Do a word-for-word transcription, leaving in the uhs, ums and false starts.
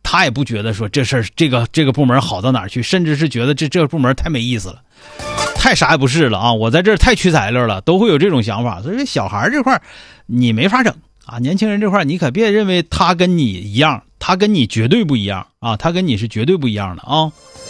他也不觉得说这事儿这个这个部门好到哪儿去，甚至是觉得这这个部门太没意思了，太啥也不是了啊！我在这儿太屈材料了，都会有这种想法。所以小孩这块你没法整啊，年轻人这块你可别认为他跟你一样，他跟你绝对不一样啊，他跟你是绝对不一样的啊。